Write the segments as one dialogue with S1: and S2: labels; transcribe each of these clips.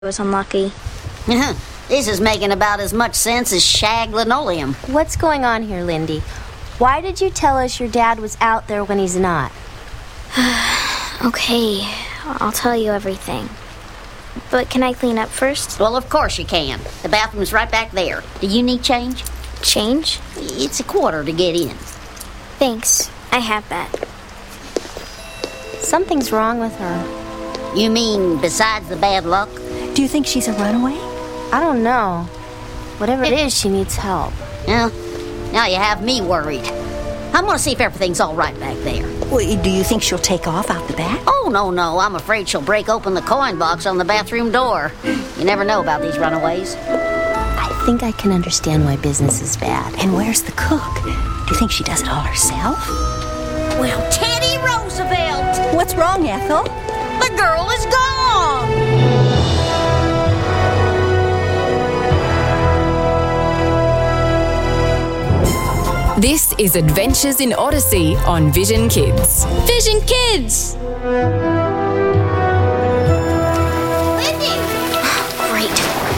S1: was unlucky.
S2: This is making about as much sense as shag linoleum.
S3: What's going on here, Lindy? Why did you tell us your dad was out there when he's not?
S1: Okay, I'll tell you everything. But can I clean up first?
S2: Well, of course you can. The bathroom's right back there. Do you need change?
S1: Change?
S2: It's a quarter to get in.
S1: Thanks. I have that.
S3: Something's wrong with her.
S2: You mean besides the bad luck?
S4: Do you think she's a runaway?
S3: I don't know. Whatever it is, she needs help.
S2: Yeah, now you have me worried. I'm going to see if everything's all right back there.
S4: Well, do you think she'll take off out the back?
S2: Oh, no. I'm afraid she'll break open the coin box on the bathroom door. You never know about these runaways.
S3: I think I can understand why business is bad.
S4: And where's the cook? Do you think she does it all herself?
S2: Well, Teddy Roosevelt!
S4: What's wrong, Ethel?
S2: The girl is gone!
S5: This is Adventures in Odyssey on Vision Kids.
S1: Vision Kids!
S2: Lindy!
S1: Great.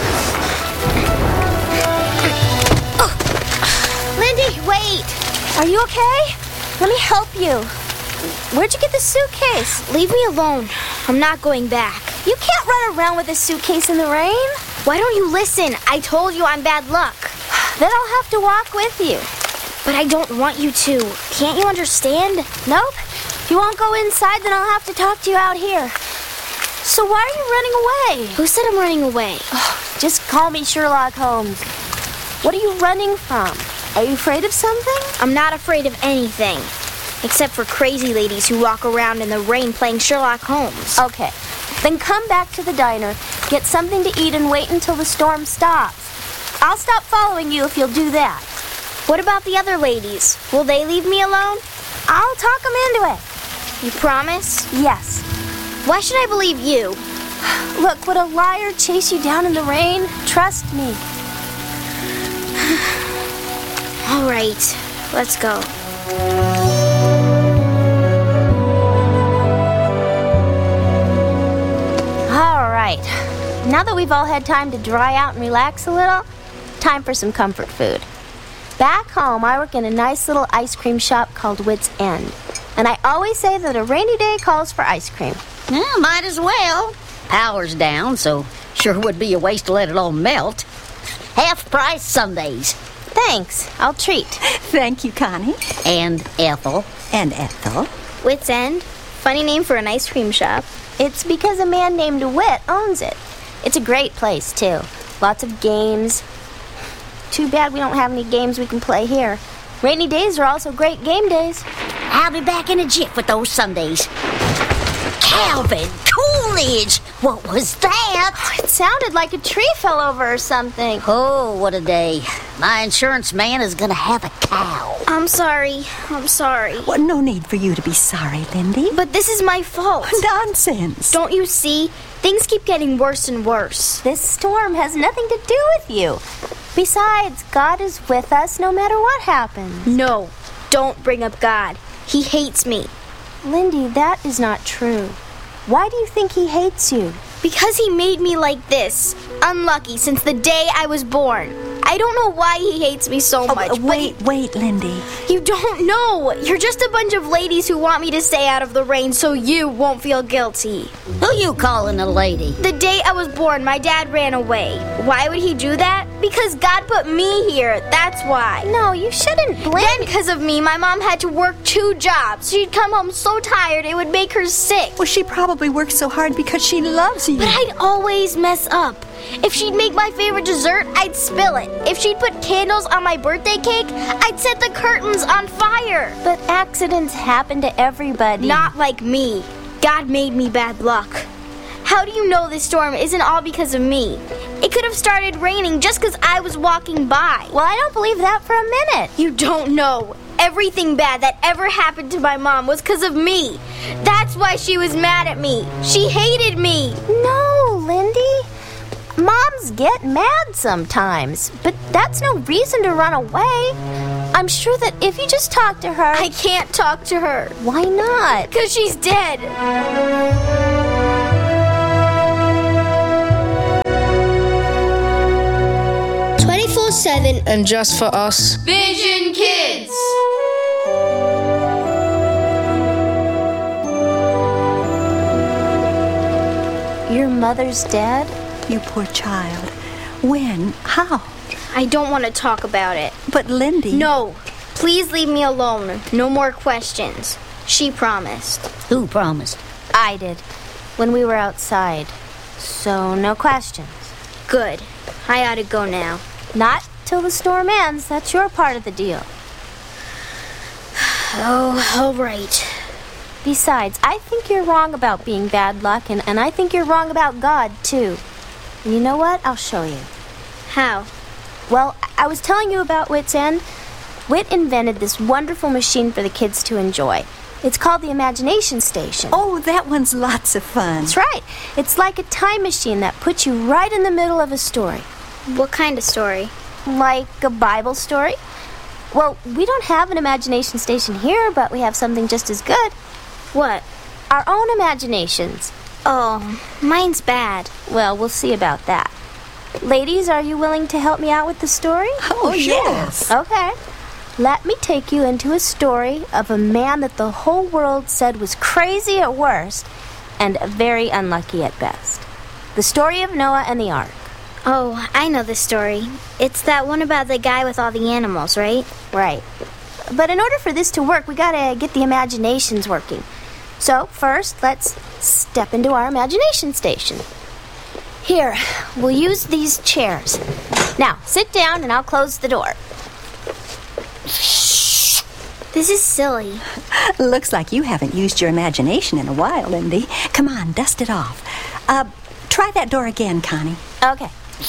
S1: Lindy, wait!
S3: Are you okay? Let me help you. Where'd you get the suitcase?
S1: Leave me alone. I'm not going back.
S3: You can't run around with a suitcase in the rain.
S1: Why don't you listen? I told you I'm bad luck.
S3: Then I'll have to walk with you.
S1: But I don't want you to. Can't you understand?
S3: Nope. If you won't go inside, then I'll have to talk to you out here. So why are you running away?
S1: Who said I'm running away?
S3: Just call me Sherlock Holmes. What are you running from? Are you afraid of something?
S1: I'm not afraid of anything. Except for crazy ladies who walk around in the rain playing Sherlock Holmes.
S3: Okay. Then come back to the diner, get something to eat, and wait until the storm stops. I'll stop following you if you'll do that.
S1: What about the other ladies? Will they leave me alone?
S3: I'll talk them into it.
S1: You promise?
S3: Yes.
S1: Why should I believe you?
S3: Look, would a liar chase you down in the rain? Trust me.
S1: All right, let's go.
S3: All right. Now that we've all had time to dry out and relax a little, time for some comfort food. Back home, I work in a nice little ice cream shop called Wits End. And I always say that a rainy day calls for ice cream.
S2: Well, might as well. Power's down, so sure would be a waste to let it all melt. Half price Sundays.
S3: Thanks. I'll treat.
S4: Thank you, Connie.
S2: And Ethel.
S4: And Ethel.
S1: Wits End? Funny name for an ice cream shop.
S3: It's because a man named Wit owns it. It's a great place, too. Lots of games. Too bad we don't have any games we can play here. Rainy days are also great game days.
S2: I'll be back in a jiff with those Sundays. Calvin Coolidge! What was that?
S3: It sounded like a tree fell over or something.
S2: Oh, what a day. My insurance man is gonna have a cow.
S1: I'm sorry.
S4: Well, no need for you to be sorry, Lindy.
S1: But this is my fault.
S4: Nonsense.
S1: Don't you see? Things keep getting worse and worse.
S3: This storm has nothing to do with you. Besides, God is with us no matter what happens.
S1: No, don't bring up God. He hates me.
S3: Lindy, that is not true. Why do you think he hates you?
S1: Because he made me like this. Unlucky since the day I was born. I don't know why he hates me so much. but
S4: Wait, Lindy.
S1: you don't know. You're just a bunch of ladies who want me to stay out of the rain so you won't feel guilty.
S2: Who you calling a lady?
S1: The day I was born, my dad ran away. Why would he do that? Because God put me here. That's why.
S3: No, you shouldn't blame...
S1: Then, because of me, my mom had to work 2 jobs. She'd come home so tired it would make her sick.
S4: Well, she probably works so hard because she loves you.
S1: But I'd always mess up. If she'd make my favorite dessert, I'd spill it. If she'd put candles on my birthday cake, I'd set the curtains on fire.
S3: But accidents happen to everybody.
S1: Not like me. God made me bad luck. How do you know this storm isn't all because of me? It could have started raining just because I was walking by.
S3: Well, I don't believe that for a minute.
S1: You don't know. Everything bad that ever happened to my mom was because of me. That's why she was mad at me. She hated me.
S3: No, Lindy. Moms get mad sometimes, but that's no reason to run away. I'm sure that if you just talk to her...
S1: I can't talk to her.
S3: Why not?
S1: Because she's dead.
S6: 7.
S7: And just for us.
S5: Vision Kids!
S3: Your mother's dead?
S4: You poor child. When? How?
S1: I don't want to talk about it.
S4: But Lindy...
S1: No, please leave me alone. No more questions. She promised.
S2: Who promised?
S3: I did, when we were outside. So, no questions.
S1: Good. I ought to go now.
S3: Not till the storm ends. That's your part of the deal.
S1: Oh, all right.
S3: Besides, I think you're wrong about being bad luck, and I think you're wrong about God, too. And you know what? I'll show you.
S1: How?
S3: Well, I was telling you about Wit's End. Wit invented this wonderful machine for the kids to enjoy. It's called the Imagination Station.
S4: Oh, that one's lots of fun.
S3: That's right. It's like a time machine that puts you right in the middle of a story.
S1: What kind of story?
S3: Like a Bible story. Well, we don't have an imagination station here, but we have something just as good.
S1: What?
S3: Our own imaginations.
S1: Oh, mine's bad.
S3: Well, we'll see about that. Ladies, are you willing to help me out with the story?
S4: Oh, yes.
S3: Okay. Let me take you into a story of a man that the whole world said was crazy at worst and very unlucky at best. The story of Noah and the Ark.
S1: Oh, I know the story. It's that one about the guy with all the animals, right?
S3: Right. But in order for this to work, we gotta get the imaginations working. So, first, let's step into our imagination station. Here, we'll use these chairs. Now, sit down and I'll close the door.
S1: This is silly.
S4: Looks like you haven't used your imagination in a while, Lindy. Come on, dust it off. Try that door again, Connie.
S3: Okay.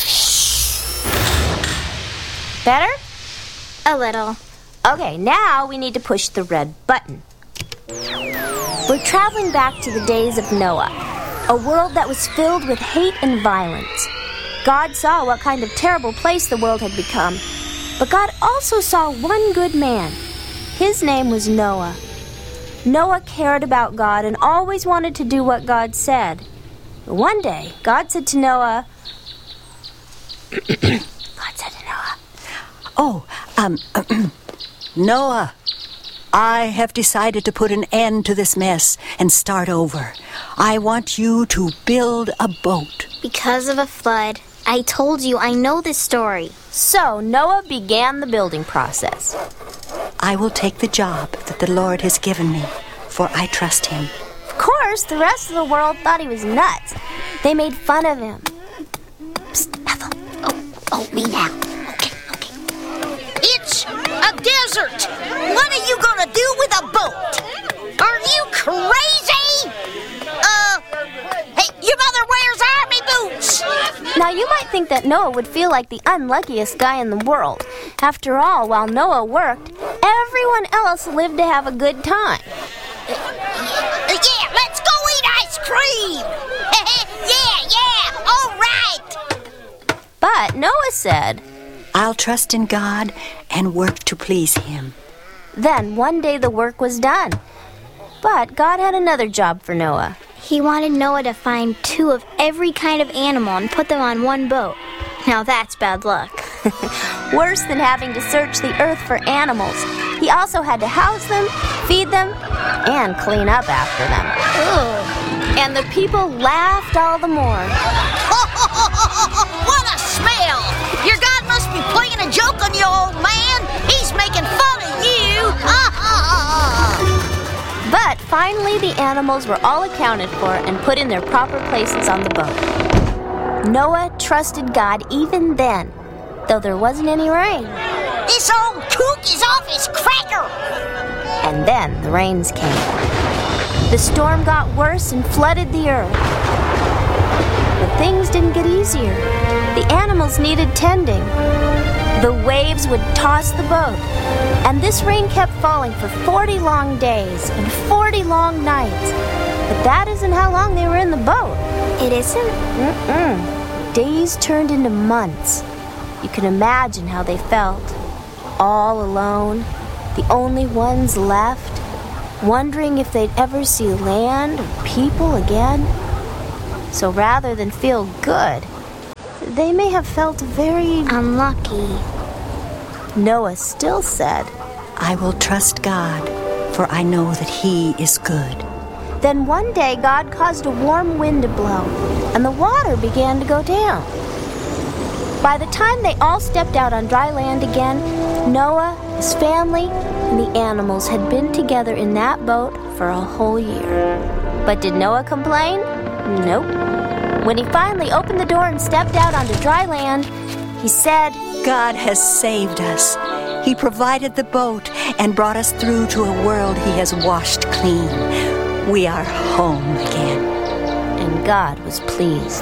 S3: Better?
S1: A little.
S3: Okay, now we need to push the red button. We're traveling back to the days of Noah, a world that was filled with hate and violence. God saw what kind of terrible place the world had become, but God also saw one good man. His name was Noah. Noah cared about God and always wanted to do what God said. But one day, God said to Noah...
S4: Noah, I have decided to put an end to this mess and start over. I want you to build a boat.
S1: Because of a flood. I told you, I know this story.
S3: So Noah began the building process.
S4: I will take the job that the Lord has given me, for I trust him.
S3: Of course, the rest of the world thought he was nuts. They made fun of him. Psst, Ethel.
S2: Oh, me now. Okay. It's a desert. What are you gonna do with a boat? Are you crazy? Hey, your mother wears army boots.
S3: Now, you might think that Noah would feel like the unluckiest guy in the world. After all, while Noah worked, everyone else lived to have a good time.
S2: Yeah, let's go eat ice cream. Yeah, all right.
S3: But Noah said...
S4: I'll trust in God and work to please him.
S3: Then one day the work was done. But God had another job for Noah.
S1: He wanted Noah to find 2 of every kind of animal and put them on one boat. Now that's bad luck.
S3: Worse than having to search the earth for animals, he also had to house them, feed them, and clean up after them. Ugh. And the people laughed all the more.
S2: What a smell! Your God must be playing a joke on you, old man. He's making fun of you.
S3: But finally the animals were all accounted for and put in their proper places on the boat. Noah trusted God even then, though there wasn't any rain.
S2: This old kook is off his cracker.
S3: And then the rains came. The storm got worse and flooded the earth. But things didn't get easier. The animals needed tending. The waves would toss the boat. And this rain kept falling for 40 long days and 40 long nights. But that isn't how long they were in the boat.
S1: It isn't?
S3: Days turned into months. You can imagine how they felt. All alone, the only ones left, wondering if they'd ever see land or people again. So rather than feel good, they may have felt very
S1: unlucky.
S3: Noah still said,
S4: I will trust God, for I know that He is good.
S3: Then one day God caused a warm wind to blow, and the water began to go down. By the time they all stepped out on dry land again, Noah, his family, and the animals had been together in that boat for a whole year. But did Noah complain? Nope. When he finally opened the door and stepped out onto dry land, he said,
S4: God has saved us. He provided the boat and brought us through to a world He has washed clean. We are home again.
S3: And God was pleased.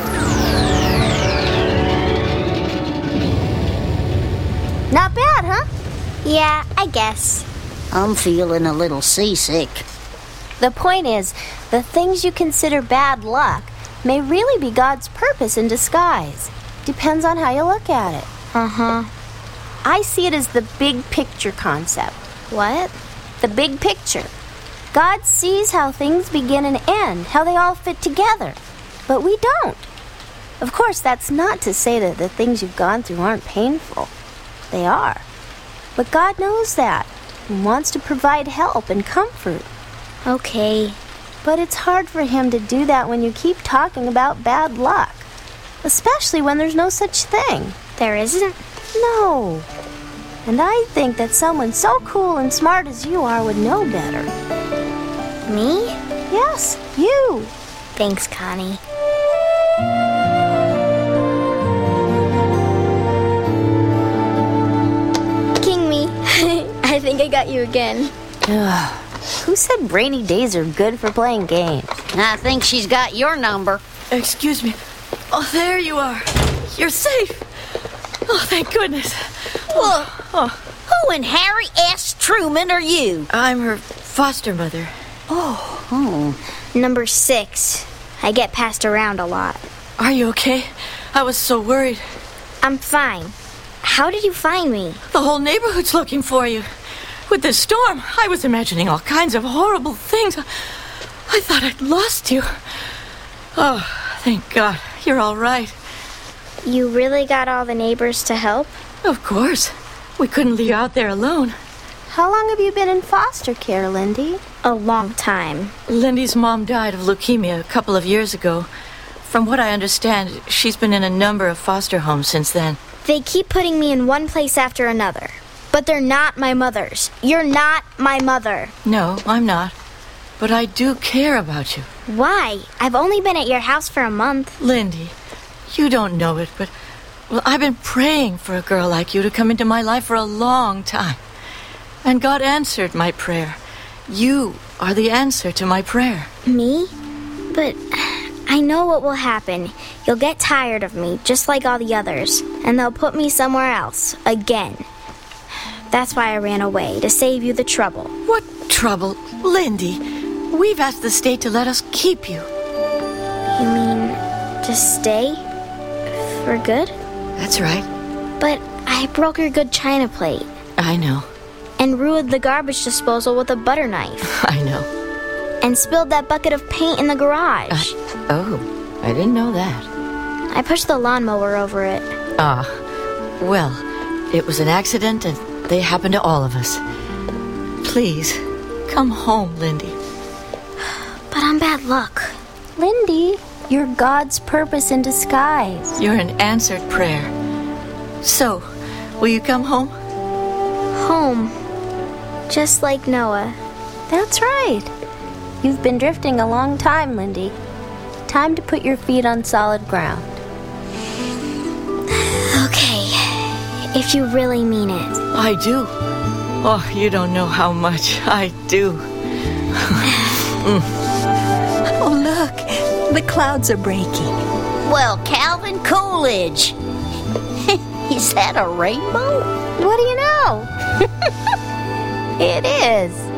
S3: Not bad, huh?
S1: Yeah, I guess.
S2: I'm feeling a little seasick.
S3: The point is, the things you consider bad luck may really be God's purpose in disguise. Depends on how you look at it.
S1: Uh-huh.
S3: I see it as the big picture concept.
S1: What?
S3: The big picture. God sees how things begin and end, how they all fit together. But we don't. Of course, that's not to say that the things you've gone through aren't painful. They are. But God knows that and wants to provide help and comfort.
S1: Okay.
S3: But it's hard for Him to do that when you keep talking about bad luck. Especially when there's no such thing.
S1: There isn't?
S3: No. And I think that someone so cool and smart as you are would know better.
S1: Me?
S3: Yes, you.
S1: Thanks, Connie. King me. I think I got you again.
S3: Who said rainy days are good for playing games?
S2: I think she's got your number.
S6: Excuse me. Oh, there you are. You're safe. Oh, thank goodness.
S2: Who in Harry S. Truman are you?
S6: I'm her foster mother.
S1: Number 6. I get passed around a lot.
S6: Are you okay? I was so worried.
S1: I'm fine. How did you find me?
S6: The whole neighborhood's looking for you. With this storm, I was imagining all kinds of horrible things. I thought I'd lost you. Oh, thank God. You're all right.
S1: You really got all the neighbors to help?
S6: Of course. We couldn't leave you out there alone.
S3: How long have you been in foster care, Lindy?
S1: A long time.
S6: Lindy's mom died of leukemia a couple of years ago. From what I understand, she's been in a number of foster homes since then.
S1: They keep putting me in one place after another. But they're not my mother's. You're not my mother.
S6: No, I'm not. But I do care about you.
S1: Why? I've only been at your house for a month.
S6: Lindy, you don't know it, but... Well, I've been praying for a girl like you to come into my life for a long time. And God answered my prayer. You are the answer to my prayer.
S1: Me? But I know what will happen. You'll get tired of me, just like all the others. And they'll put me somewhere else, again. That's why I ran away, to save you the trouble.
S6: What trouble? Lindy, we've asked the state to let us keep you.
S1: You mean, just stay? For good?
S6: That's right.
S1: But I broke your good china plate.
S6: I know.
S1: And ruined the garbage disposal with a butter knife.
S6: I know.
S1: And spilled that bucket of paint in the garage.
S6: Oh, I didn't know that.
S1: I pushed the lawnmower over it.
S6: Ah, well, it was an accident and they happened to all of us. Please, come home, Lindy.
S1: But I'm bad luck.
S3: Lindy, you're God's purpose in disguise.
S6: You're an answered prayer. So, will you come home?
S1: Home. Just like Noah.
S3: That's right. You've been drifting a long time, Lindy. Time to put your feet on solid ground.
S1: Okay. If you really mean it.
S6: I do. Oh, you don't know how much I do.
S4: Oh, look. The clouds are breaking.
S2: Well, Calvin Coolidge. Is that a rainbow?
S3: What do you know? It is.